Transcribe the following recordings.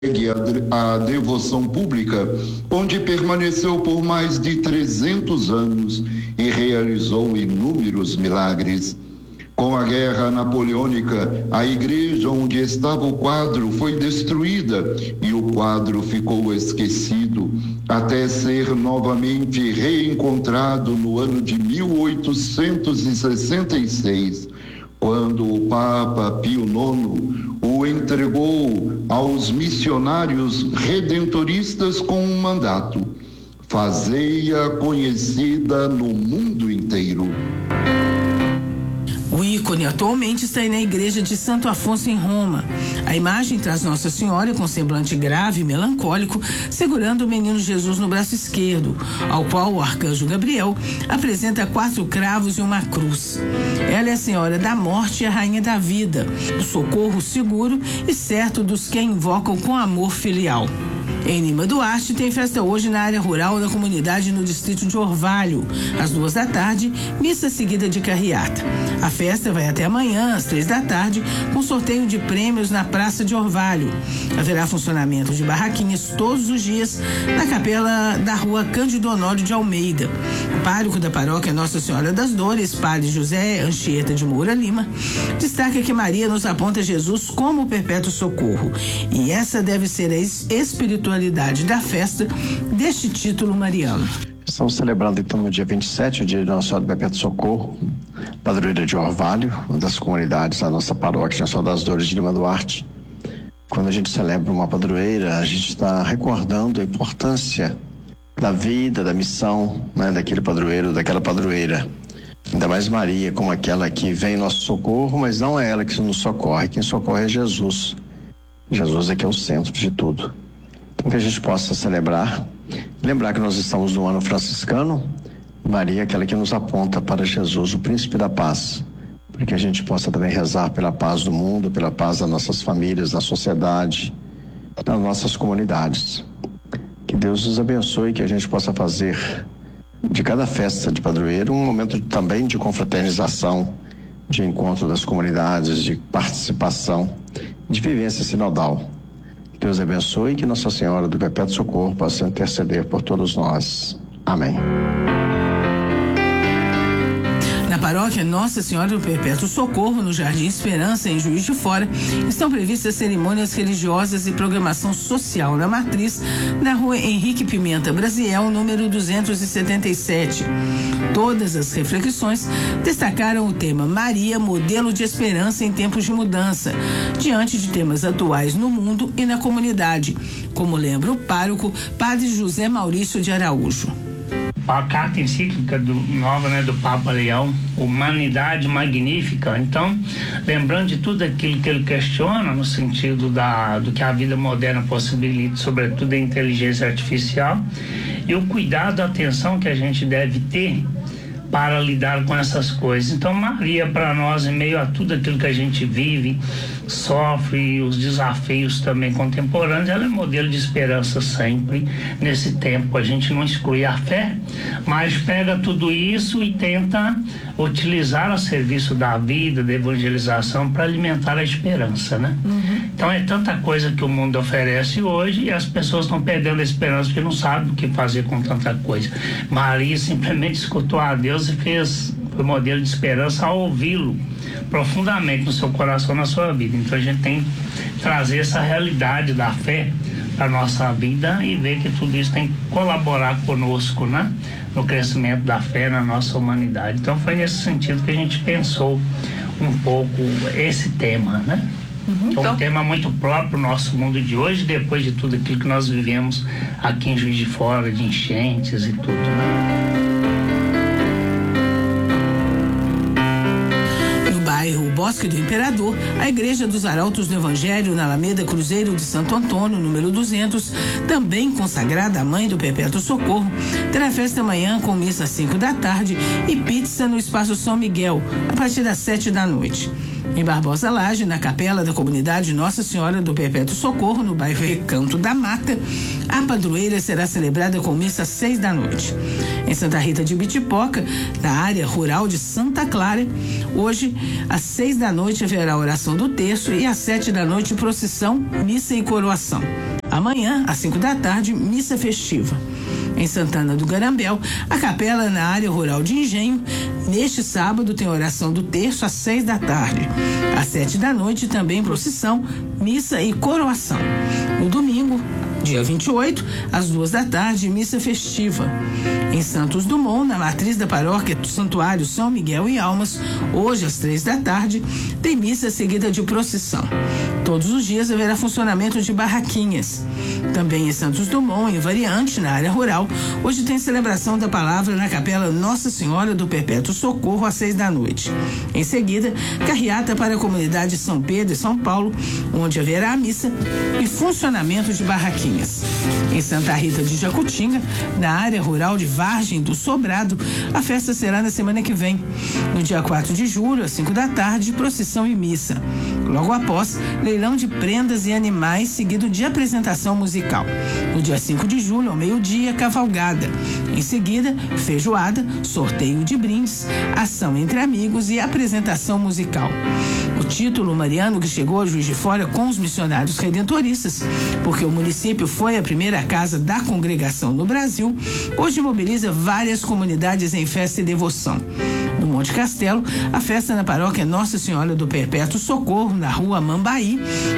a devoção pública, onde permaneceu por mais de 300 anos e realizou inúmeros milagres. Com a guerra napoleônica, a igreja onde estava o quadro foi destruída e o quadro ficou esquecido, até ser novamente reencontrado no ano de 1866, quando o Papa Pio IX o entregou aos missionários redentoristas com um mandato: fazei-a conhecida no mundo inteiro. O ícone atualmente está na igreja de Santo Afonso, em Roma. A imagem traz Nossa Senhora com semblante grave e melancólico, segurando o menino Jesus no braço esquerdo, ao qual o arcanjo Gabriel apresenta 4 cravos e uma cruz. Ela é a Senhora da Morte e a Rainha da Vida, o socorro seguro e certo dos que a invocam com amor filial. Em Lima Duarte tem festa hoje na área rural da comunidade no distrito de Orvalho. Às 2 da tarde, missa seguida de carreata. A festa vai até amanhã, às 3 da tarde, com sorteio de prêmios na Praça de Orvalho. Haverá funcionamento de barraquinhas todos os dias na capela da rua Cândido Honório de Almeida. O pároco da paróquia Nossa Senhora das Dores, padre José Anchieta de Moura Lima, destaca que Maria nos aponta Jesus como o perpétuo socorro. E essa deve ser a espiritualidade da festa deste título mariano. Estamos celebrando então no dia 27, o dia de Nossa Senhora do Perpétuo Socorro, padroeira de Orvalho, uma das comunidades da nossa paróquia Nossa Senhora das Dores de Lima Duarte. Quando a gente celebra uma padroeira, a gente está recordando a importância da vida, da missão, né, daquele padroeiro, daquela padroeira. Ainda mais Maria, como aquela que vem em nosso socorro, mas não é ela que nos socorre, quem socorre é Jesus. Jesus é que é o centro de tudo. Então que a gente possa celebrar, lembrar que nós estamos no ano franciscano, Maria é aquela que nos aponta para Jesus, o príncipe da paz, para que a gente possa também rezar pela paz do mundo, pela paz das nossas famílias, da sociedade, das nossas comunidades. Que Deus nos abençoe, que a gente possa fazer de cada festa de padroeiro um momento também de confraternização, de encontro das comunidades, de participação, de vivência sinodal. Deus abençoe e que Nossa Senhora do Perpétuo Socorro possa interceder por todos nós. Amém. Na paróquia Nossa Senhora do Perpétuo Socorro, no Jardim Esperança, em Juiz de Fora, estão previstas cerimônias religiosas e programação social na matriz da rua Henrique Pimenta Brasiel, número 277. Todas as reflexões destacaram o tema Maria, modelo de esperança em tempos de mudança, diante de temas atuais no mundo e na comunidade, como lembra o pároco Padre José Maurício de Araújo. A carta encíclica nova, do Papa Leão, Humanidade Magnífica. Então, lembrando de tudo aquilo que ele questiona no sentido do que a vida moderna possibilita, sobretudo a inteligência artificial, e o cuidado, a atenção que a gente deve ter para lidar com essas coisas. Então, Maria, para nós, em meio a tudo aquilo que a gente vive, sofre, os desafios também contemporâneos, ela é modelo de esperança sempre. Nesse tempo, a gente não exclui a fé, mas pega tudo isso e tenta utilizar a serviço da vida, da evangelização, para alimentar a esperança, Então, é tanta coisa que o mundo oferece hoje e as pessoas estão perdendo a esperança porque não sabem o que fazer com tanta coisa. Maria simplesmente escutou a Deus e fez o modelo de esperança ao ouvi-lo profundamente no seu coração, na sua vida. Então a gente tem que trazer essa realidade da fé para a nossa vida e ver que tudo isso tem que colaborar conosco, no crescimento da fé na nossa humanidade. Então foi nesse sentido que a gente pensou um pouco esse tema, É um tema muito próprio para o nosso mundo de hoje, depois de tudo aquilo que nós vivemos aqui em Juiz de Fora, de enchentes e tudo, bairro Bosque do Imperador, a Igreja dos Arautos do Evangelho, na Alameda Cruzeiro de Santo Antônio, número 200, também consagrada à Mãe do Perpétuo Socorro, terá festa amanhã com missa às 5 da tarde e pizza no Espaço São Miguel, a partir das 7 da noite. Em Barbosa Laje, na capela da comunidade Nossa Senhora do Perpétuo Socorro, no bairro Recanto da Mata, a padroeira será celebrada com missa às 6 da noite. Em Santa Rita de Bitipoca, na área rural de Santa Clara, hoje, às 6 da noite, haverá oração do terço e às 7 da noite, procissão, missa e coroação. Amanhã, às 5 da tarde, missa festiva. Em Santana do Garambel, a capela na área rural de Engenho, neste sábado tem oração do terço às 6 da tarde. Às 7 da noite também procissão, missa e coroação. No domingo, dia 28, às 2 da tarde, missa festiva. Em Santos Dumont, na matriz da paróquia do Santuário São Miguel e Almas, hoje às 3 da tarde, tem missa seguida de procissão. Todos os dias haverá funcionamento de barraquinhas. Também em Santos Dumont, em Variante, na área rural, hoje tem celebração da palavra na capela Nossa Senhora do Perpétuo Socorro às 6 da noite. Em seguida, carreata para a comunidade São Pedro e São Paulo, onde haverá a missa e funcionamento de barraquinhas. Em Santa Rita de Jacutinga, na área rural de Vargem do Sobrado, a festa será na semana que vem. No dia 4 de julho, às 5 da tarde, procissão e missa. Logo após, leilão de prendas e animais, seguido de apresentação musical. No dia 5 de julho, ao meio-dia, cavalgada. Em seguida, feijoada, sorteio de brindes, ação entre amigos e apresentação musical. O título mariano que chegou a Juiz de Fora com os missionários redentoristas, porque o município foi a primeira casa da congregação no Brasil, hoje mobiliza várias comunidades em festa e devoção. No Monte Castelo, a festa na paróquia Nossa Senhora do Perpétuo Socorro, na rua Mambaí,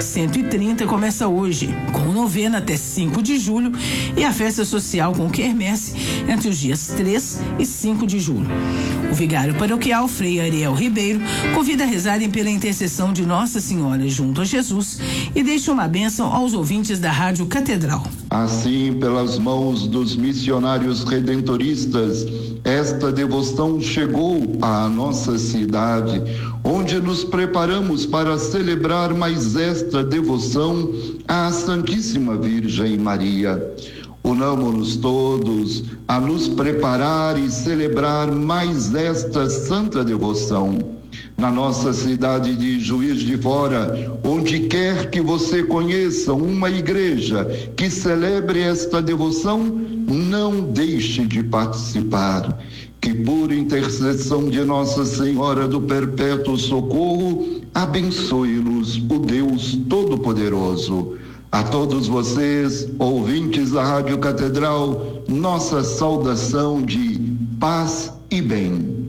130, começa hoje, com novena até 5 de julho e a festa social com quermesse entre os dias 3 e 5 de julho. O vigário paroquial, Frei Ariel Ribeiro, convida a rezarem pela intercessão de Nossa Senhora junto a Jesus e deixa uma bênção aos ouvintes da Rádio Catedral. Assim, pelas mãos dos missionários redentoristas, esta devoção chegou à nossa cidade, onde nos preparamos para celebrar mais esta devoção à Santíssima Virgem Maria. Unamo-nos todos a nos preparar e celebrar mais esta santa devoção. Na nossa cidade de Juiz de Fora, onde quer que você conheça uma igreja que celebre esta devoção, não deixe de participar. Que por intercessão de Nossa Senhora do Perpétuo Socorro, abençoe-nos o Deus Todo-Poderoso. A todos vocês, ouvintes da Rádio Catedral, nossa saudação de paz e bem.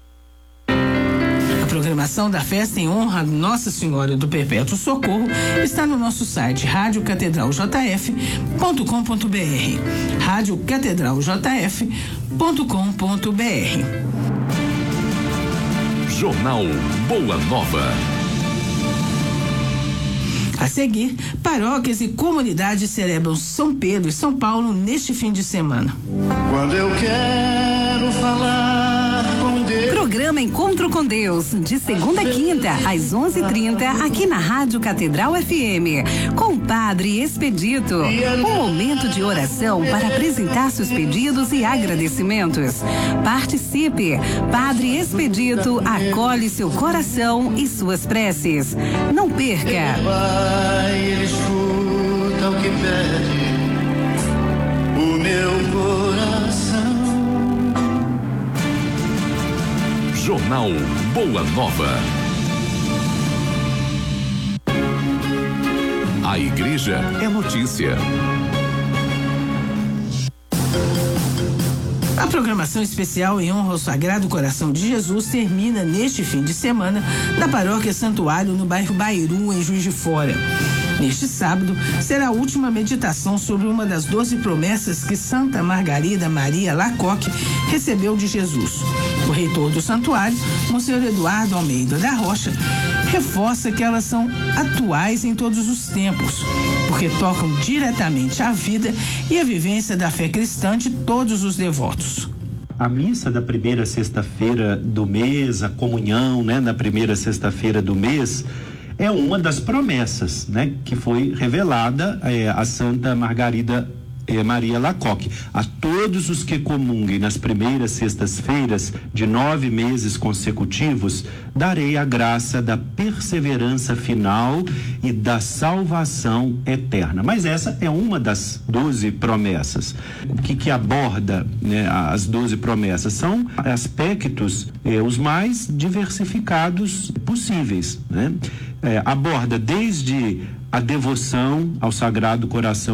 A programação da festa em honra a Nossa Senhora do Perpétuo Socorro está no nosso site radiocatedraljf.com.br, radiocatedraljf.com.br. Jornal Boa Nova. A seguir, paróquias e comunidades celebram São Pedro e São Paulo neste fim de semana. Quando eu quero falar com Deus. Programa Encontro com Deus, de segunda a quinta, às 11h30, aqui na Rádio Catedral FM, com o Padre Expedito. Um momento de oração para apresentar seus pedidos e agradecimentos. Participe! Padre Expedito acolhe seu coração e suas preces. Não perca! Pai, ele escuta o que pede o meu coração. Jornal Boa Nova. A igreja é notícia. A programação especial em honra ao Sagrado Coração de Jesus termina neste fim de semana na Paróquia Santuário, no bairro Bairu, em Juiz de Fora. Neste sábado, será a última meditação sobre uma das 12 promessas que Santa Margarida Maria Lacoque recebeu de Jesus. O reitor do santuário, Monsenhor Eduardo Almeida da Rocha, reforça que elas são atuais em todos os tempos, porque tocam diretamente a vida e a vivência da fé cristã de todos os devotos. A missa da primeira sexta-feira do mês, a comunhão, na primeira sexta-feira do mês, é uma das promessas, que foi revelada a Santa Margarida Maria Alacoque. A todos os que comunguem nas primeiras sextas-feiras de 9 meses consecutivos, darei a graça da perseverança final e da salvação eterna. Mas essa é uma das 12 promessas. O que aborda, né, as 12 promessas? São aspectos os mais diversificados possíveis, né? Aborda desde a devoção ao Sagrado Coração